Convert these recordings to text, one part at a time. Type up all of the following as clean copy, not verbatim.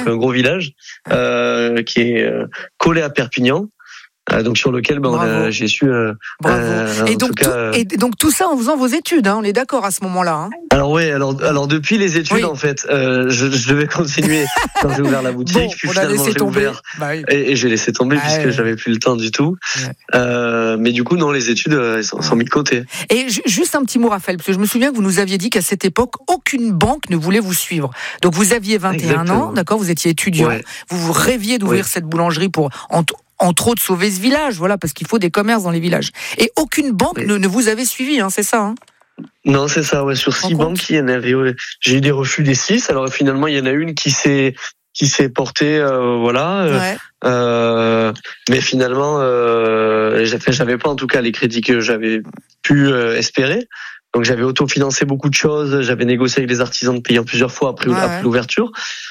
un gros village qui est collé à Perpignan. Donc sur lequel j'ai su. Et donc tout ça en faisant vos études, hein, on est d'accord à ce moment-là. Hein. Alors depuis les études en fait, je devais continuer quand j'ai ouvert la boutique, puis finalement j'ai ouvert et j'ai laissé tomber puisque j'avais plus le temps du tout. Mais du coup non, les études sont mis de côté. Et juste un petit mot, Raphaël, parce que je me souviens que vous nous aviez dit qu'à cette époque aucune banque ne voulait vous suivre. Donc vous aviez 21 ans, d'accord, vous étiez étudiant, vous rêviez d'ouvrir cette boulangerie pour entre autres sauver ce village, voilà, parce qu'il faut des commerces dans les villages. Et aucune banque ne vous avait suivi, hein, c'est ça, hein? Non, c'est ça, sur 6 banques, il y en avait, j'ai eu des refus des 6, alors finalement, il y en a une qui s'est portée, mais finalement, j'avais pas en tout cas les crédits que j'avais pu espérer. Donc j'avais autofinancé beaucoup de choses, j'avais négocié avec les artisans de payer en plusieurs fois après l'ouverture.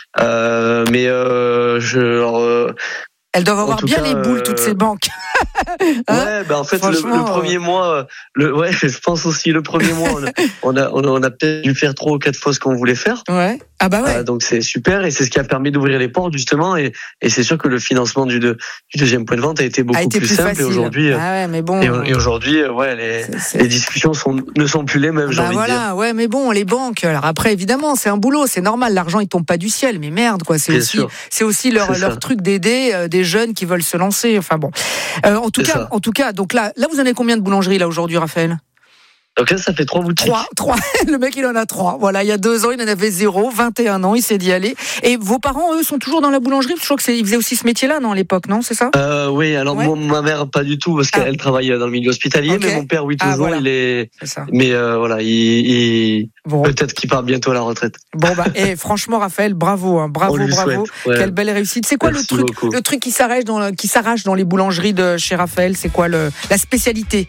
Elles doivent avoir bien les boules, toutes ces banques. En fait, le premier mois, je pense aussi le premier mois, on a peut-être dû faire 3 ou 4 fois ce qu'on voulait faire. Ouais. Donc c'est super et c'est ce qui a permis d'ouvrir les portes justement et c'est sûr que le financement du deuxième point de vente a été beaucoup plus simple facile. Et aujourd'hui, aujourd'hui, les discussions ne sont plus les mêmes. J'ai envie de dire. Mais bon, les banques. Alors après, évidemment, c'est un boulot, c'est normal. L'argent, il tombe pas du ciel, mais merde, quoi. C'est aussi leur truc d'aider des jeunes qui veulent se lancer. Enfin bon. En tout cas, donc là, vous en avez combien de boulangeries là aujourd'hui, Raphaël? Donc là, ça fait 3 boutiques. 3. Le mec, il en a 3. Voilà, il y a 2 ans, il en avait 0, 21 ans, il s'est dit aller. Et vos parents, eux, sont toujours dans la boulangerie? Je crois qu'ils faisaient aussi ce métier-là, non, à l'époque, non? C'est ça? Oui, alors ma mère, pas du tout, parce qu'elle travaille dans le milieu hospitalier, mais mon père, oui, toujours, il est... C'est ça. Mais peut-être qu'il part bientôt à la retraite. Et franchement, Raphaël, bravo. Souhaite, quelle belle réussite. C'est quoi le truc qui s'arrache dans les boulangeries de chez Raphaël? C'est quoi la spécialité?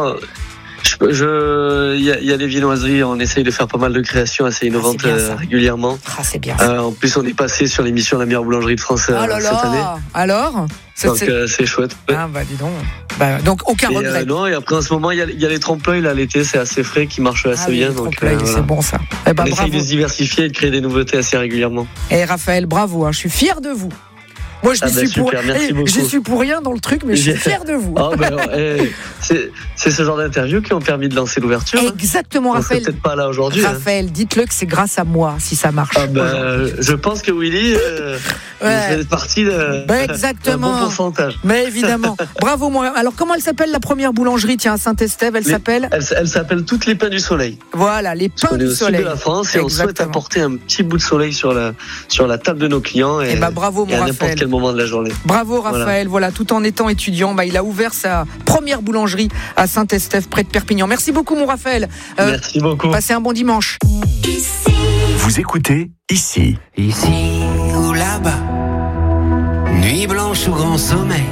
Il y a des viennoiseries, on essaye de faire pas mal de créations assez innovantes régulièrement. C'est bien. En plus, on est passé sur l'émission La meilleure boulangerie de France cette année. Alors donc c'est chouette. Dis donc. Donc aucun regret. Non, et après en ce moment il y a les trompe-l'œil là, l'été, c'est assez frais, qui marchent assez bien. Donc c'est bon ça. On essaye de se diversifier et de créer des nouveautés assez régulièrement. Et Raphaël, bravo, je suis fier de vous. Moi, je suis pour rien dans le truc, mais je suis fier de vous. C'est ce genre d'interviews qui ont permis de lancer l'ouverture. Exactement, Raphaël. On serait peut-être pas là aujourd'hui. Raphaël, dites-le que c'est grâce à moi si ça marche. Je pense que Willy fait partie d'un bon pourcentage. Mais évidemment. Bravo, moi. Alors, comment elle s'appelle la première boulangerie, à Saint-Estève? Elle s'appelle Toutes les Pains du Soleil. Voilà, les Pains du Soleil. On est au sud de la France et on souhaite apporter un petit bout de soleil sur la table de nos clients et bravo, mon à n'importe quel moment de la journée. Bravo, Raphaël. Voilà, tout en étant étudiant, il a ouvert sa première boulangerie à Saint-Estève, près de Perpignan. Merci beaucoup, mon Raphaël. Merci beaucoup. Passez un bon dimanche. Vous écoutez Ici ou là-bas, nuit blanche ou grand sommeil.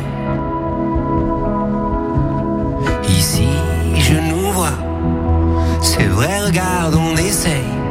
Ici, je nous vois, c'est vrai, regarde, on essaye.